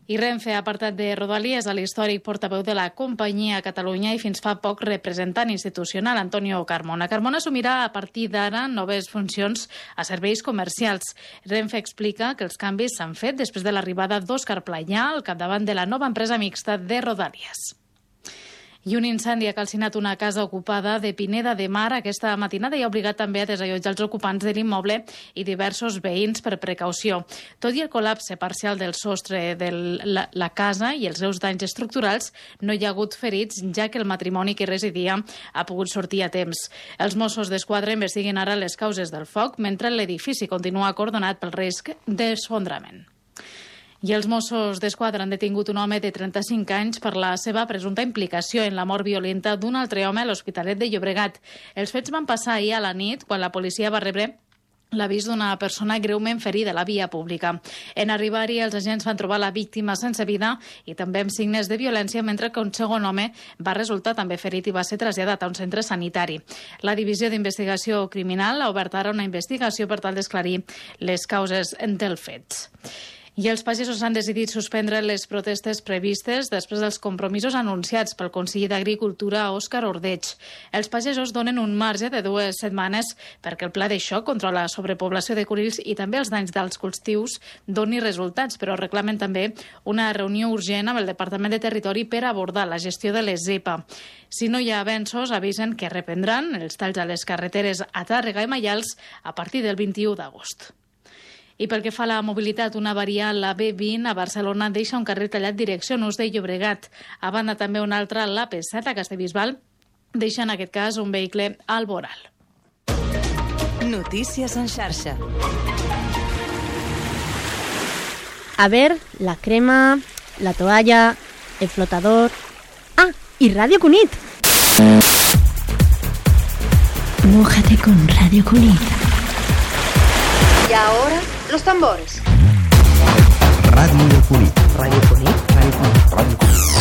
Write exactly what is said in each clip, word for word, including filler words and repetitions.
I Renfe ha apartat de Rodalies a l'històric portaveu de la companyia a Catalunya i fins fa poc representant institucional, Antonio Carmona. Carmona assumirà a partir d'ara noves funcions a serveis comercials. Renfe explica que els canvis s'han fet després de l'arribada d'Òscar Playà al capdavant de la nova empresa mixta de Rodalies. I un incendi ha calcinat una casa ocupada de Pineda de Mar aquesta matinada i ha obligat també a desallotjar els ocupants de l'immoble i diversos veïns per precaució. Tot i el col·lapse parcial del sostre de la, la casa i els seus danys estructurals, no hi ha hagut ferits, ja que el matrimoni que residia ha pogut sortir a temps. Els Mossos d'Esquadra investiguen ara les causes del foc, mentre l'edifici continua acordonat pel risc d'esfondrament. I els Mossos d'Esquadra han detingut un home de trenta-cinc anys per la seva presumpta implicació en la mort violenta d'un altre home a l'Hospitalet de Llobregat. Els fets van passar ahir a la nit, quan la policia va rebre l'avís d'una persona greument ferida a la via pública. En arribar-hi, els agents van trobar la víctima sense vida i també amb signes de violència, mentre que un segon home va resultar també ferit i va ser traslladat a un centre sanitari. La Divisió d'Investigació Criminal ha obert ara una investigació per tal d'esclarir les causes dels fets. I els pagesos han decidit suspendre les protestes previstes després dels compromisos anunciats pel conseller d'Agricultura, Òscar Ordeig. Els pagesos donen un marge de dues setmanes perquè el pla de xoc contra la sobrepoblació de conills i també els danys dels cultius doni resultats, però reclamen també una reunió urgent amb el Departament de Territori per abordar la gestió de les zepa. Si no hi ha avenços, avisen que reprendran els talls a les carreteres a Tàrrega i Maials a partir del vint-i-u d'agost. I pel que fa a la mobilitat, una variant, la B vint, a Barcelona, deixa un carril tallat direcció Nus de Llobregat. A banda, també una altra, la P set, a Castellbisbal, deixa en aquest cas un vehicle al voral. Notícies en xarxa. A ver, la crema, la toalla, el flotador... ¡Ah! Y Radio Cunit. Mójate con Radio Cunit. Y ahora, los tambores. Radio Cunit. Radio Cunit. Radio Cunit. Radio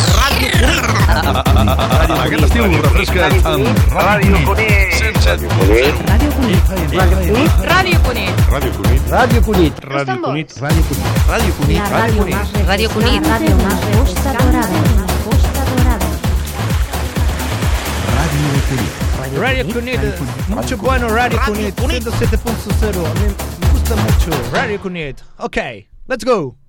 Cunit. Aquest estiu refresca't amb Radio Cunit. Radio Cunit. Radio Cunit. Radio Cunit. Radio Cunit. Radio Cunit. Radio Cunit. Radio Cunit. Radio Cunit. Radio Cunit. Radio Cunit. Radio más Costa Dorada. Costa Dorada. Radio Cunit. Radio Cunit, mucho bueno Radio Cunit, ciento siete punto cero, a mí me gusta mucho Radio Cunit. Okay, let's go.